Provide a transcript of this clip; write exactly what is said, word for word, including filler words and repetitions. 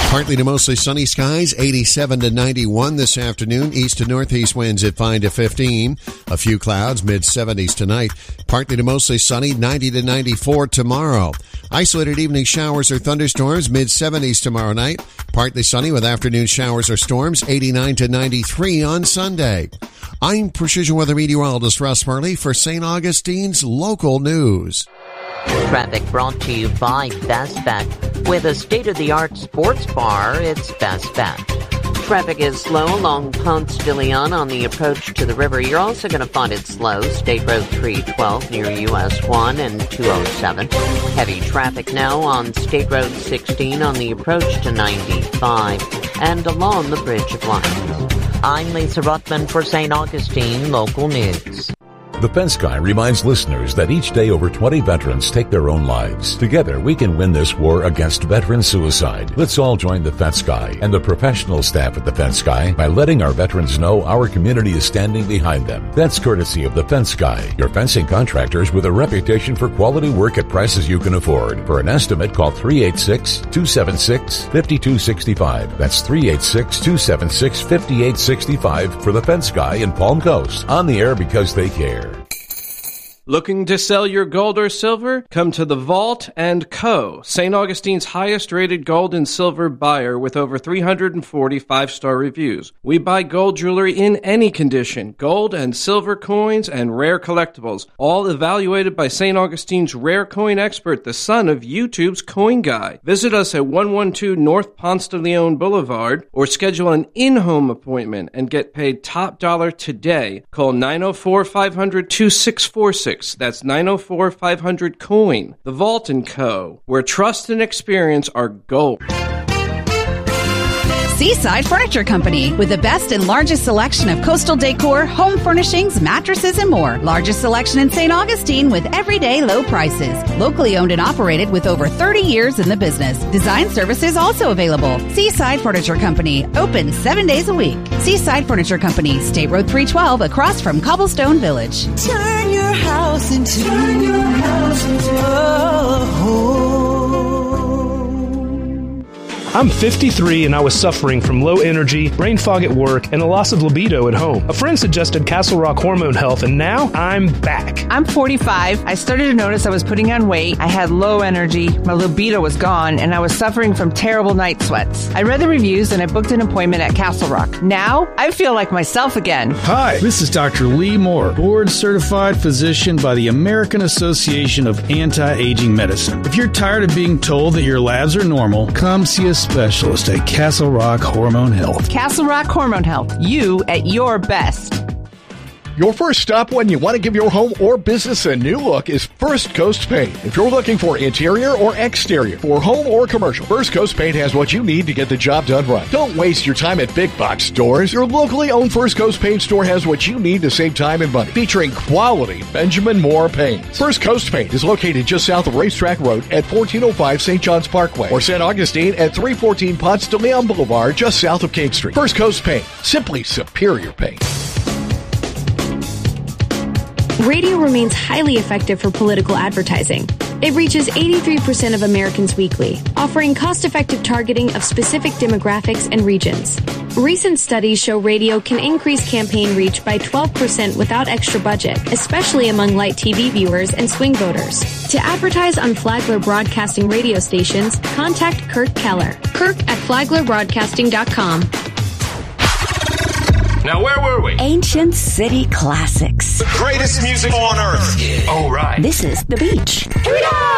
Partly to mostly sunny skies, eighty-seven to ninety-one this afternoon. East to northeast winds at five to fifteen. A few clouds, mid-seventies tonight. Partly to mostly sunny, ninety to ninety-four tomorrow. Isolated evening showers or thunderstorms, mid-seventies tomorrow night. Partly sunny with afternoon showers or storms, eighty-nine to ninety-three on Sunday. I'm Precision Weather Meteorologist Russ Murley for Saint Augustine's Local News. Traffic brought to you by Best Bet. With a state-of-the-art sports bar, it's Best Bet. Traffic is slow along Ponce de Leon on the approach to the river. You're also going to find it slow. State Road three twelve near U S one and two oh seven. Heavy traffic now on State Road sixteen on the approach to ninety-five and along the Bridge of Lions. I'm Lisa Ruttman for Saint Augustine Local News. The Fence Guy reminds listeners that each day over twenty veterans take their own lives. Together, we can win this war against veteran suicide. Let's all join the Fence Guy and the professional staff at the Fence Guy by letting our veterans know our community is standing behind them. That's courtesy of the Fence Guy, your fencing contractors with a reputation for quality work at prices you can afford. For an estimate, call three eight six, two seven six, five two six five. That's three eight six, two seven six, five eight six five for the Fence Guy in Palm Coast. On the air because they care. Looking to sell your gold or silver? Come to the Vault and Co., Saint Augustine's highest-rated gold and silver buyer with over three hundred forty five-star reviews. We buy gold jewelry in any condition, gold and silver coins and rare collectibles, all evaluated by Saint Augustine's rare coin expert, the son of YouTube's Coin Guy. Visit us at one twelve North Ponce de Leon Boulevard or schedule an in-home appointment and get paid top dollar today. Call nine oh four, five hundred, two six four six. That's nine oh four, five hundred, coin. The Vault and Co., where trust and experience are gold. Seaside Furniture Company, with the best and largest selection of coastal decor, home furnishings, mattresses, and more. Largest selection in Saint Augustine with everyday low prices. Locally owned and operated with over thirty years in the business. Design services also available. Seaside Furniture Company, open seven days a week. Seaside Furniture Company, State Road three twelve, across from Cobblestone Village. Turn your house into, turn your house into a home. I'm fifty-three and I was suffering from low energy, brain fog at work, and a loss of libido at home. A friend suggested Castle Rock Hormone Health, and now I'm back. I'm forty-five. I started to notice I was putting on weight. I had low energy, my libido was gone, and I was suffering from terrible night sweats. I read the reviews and I booked an appointment at Castle Rock. Now I feel like myself again. Hi, this is Doctor Lee Moore, board-certified physician by the American Association of Anti-Aging Medicine. If you're tired of being told that your labs are normal, come see us specialist at Castle Rock Hormone Health. Castle Rock Hormone Health. You at your best. Your first stop when you want to give your home or business a new look is First Coast Paint. If you're looking for interior or exterior, for home or commercial, First Coast Paint has what you need to get the job done right. Don't waste your time at big box stores. Your locally owned First Coast Paint store has what you need to save time and money, featuring quality Benjamin Moore paints. First Coast Paint is located just south of Racetrack Road at fourteen oh five Saint John's Parkway, or Saint Augustine at three fourteen Ponce de Leon Boulevard, just south of King Street. First Coast Paint, simply superior paint. Radio remains highly effective for political advertising. It reaches eighty-three percent of Americans weekly, offering cost-effective targeting of specific demographics and regions. Recent studies show radio can increase campaign reach by twelve percent without extra budget, especially among light T V viewers and swing voters. To advertise on Flagler Broadcasting radio stations, contact Kirk Keller. Kirk at flagler broadcasting dot com. Now, where were we? Ancient City Classics. The greatest music on earth. Yeah. Oh, right. This is The Beach. Freedom!